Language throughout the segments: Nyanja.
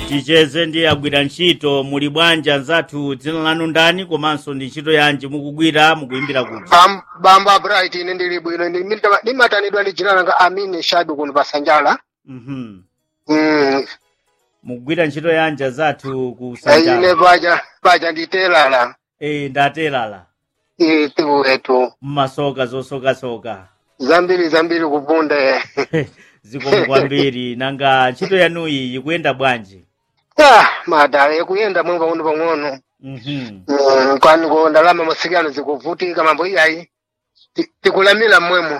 ticheze ndi agwira ntchito muli bwanji anzathu dzina lanu ndani komanso ndi ntchito yanji mukugwira mukuimbira kuti bamba bright ine ndili bwino ndimatanidwa ndi dzina langa Amini Shadu kuno pasanjala. mukugwira ntchito yanji anzathu ku sanjala ine paja nditelala ndatelala tiwetu mmasoka zosokasoka zambiri kupunda zikomo kwambiri nanga ntchito yanuyi ikuyenda bwanji madala ikuyenda mwemba uno pang'ono kwani ko ndalama masikano zikuvutika mambo iyayi tikulamila mmwemo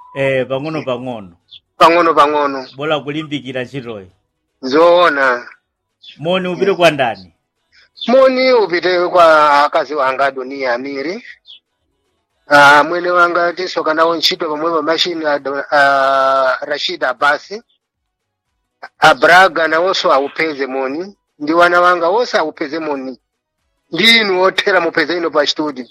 pang'ono bola kulimbikira ntchitoyi zoona. moni upite kwa ndani? Moni upite kwa akazi wanga Adonia Amiri. Mwene wanga tisoka nawo ntchito pamwe pa machine Rashida Abasi. Abraga nawonso awupeze moni. Ndi wana wanga wonse awupeze moni. Ndinu othera mupeze ino pa studio.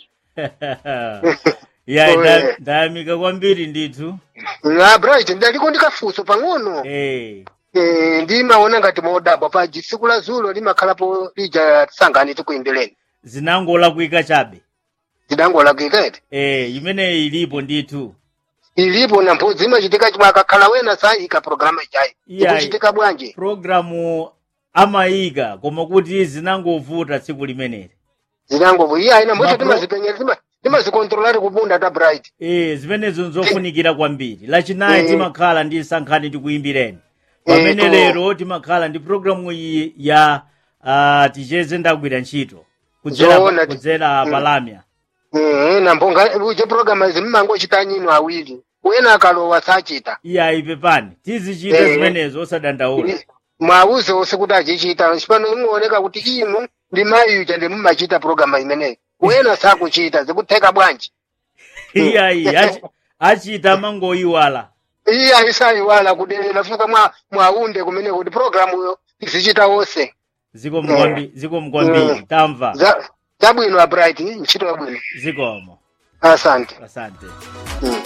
ndayamika kwambiri ndithu. Bright ndaliko ndikafuso pang'ono. Ndimaona ngati modabwa paji tsiku la zulo limakhalapo lija sangani tikuimbeleni. Zinangola kuika chabe. Zinangola kuika eti? Imene ilipo ndithu. Ilipo na mpodzi imachitika chimwe akakhala wena sayika programa ichayi. Ikuchitika bwanji? Programu amayika koma kuti zinangovuta tsiku limeneli. Zinangovuta ina mwecho timazipenyera timazikontrolari kupunda ta Bright. Zimenezo nzofunikira kwambiri. Lachinayi timakhala ndi sankhani tikuimbireni. Pamene lero timakhala ndi programu iyi ya ticheze ndagwira ntchito kudzera palamya. Na mbonga uje programu izi mmangochita nyino awiri. Wena akalowa sachita. Iya ipepani. Tizichita zimenezo osadandaula. Mwauze wose kuti achichita. Chipano imuoneka kuti inu ndi mayi uja ndi mumachita programu imeneyi. Wena sakuchita zikutheka bwanji. Iya achita mangoyiwala. Iya isayiwala kudelera fika mwaunde kumene kuti programu yo izichita wose. Zikomo kwambiri tamva. Zabwino Bright ntchito yabwino. Zikomo. Asante.